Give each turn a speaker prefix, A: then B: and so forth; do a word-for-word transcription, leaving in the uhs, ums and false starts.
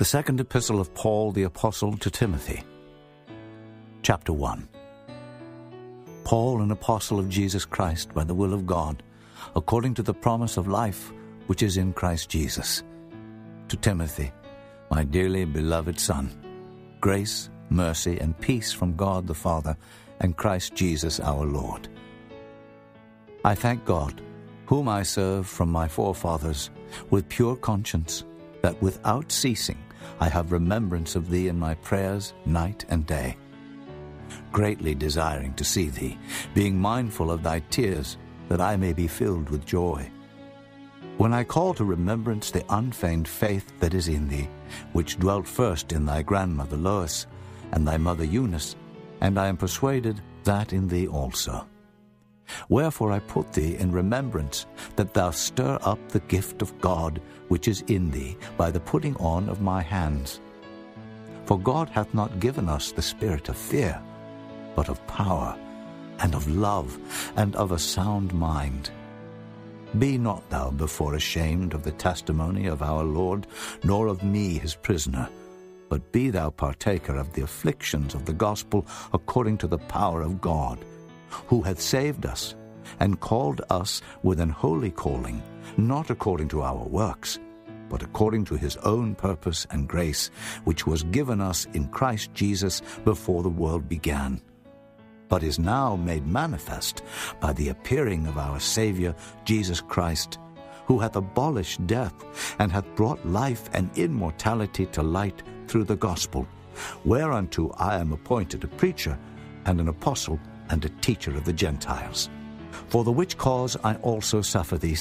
A: The second epistle of Paul the Apostle to Timothy. Chapter one. Paul, an apostle of Jesus Christ by the will of God, according to the promise of life which is in Christ Jesus. To Timothy, my dearly beloved son, grace, mercy, and peace from God the Father and Christ Jesus our Lord. I thank God, whom I serve from my forefathers, with pure conscience, that without ceasing I have remembrance of thee in my prayers night and day, greatly desiring to see thee, being mindful of thy tears, that I may be filled with joy. When I call to remembrance the unfeigned faith that is in thee, which dwelt first in thy grandmother Lois and thy mother Eunice, and I am persuaded that in thee also. Wherefore I put thee in remembrance, that thou stir up the gift of God which is in thee by the putting on of my hands. For God hath not given us the spirit of fear, but of power, and of love, and of a sound mind. Be not thou before ashamed of the testimony of our Lord, nor of me his prisoner, but be thou partaker of the afflictions of the gospel according to the power of God, who hath saved us, and called us with an holy calling, not according to our works, but according to his own purpose and grace, which was given us in Christ Jesus before the world began, but is now made manifest by the appearing of our Saviour Jesus Christ, who hath abolished death, and hath brought life and immortality to light through the gospel, whereunto I am appointed a preacher, and an apostle, and a teacher of the Gentiles. For the which cause I also suffer these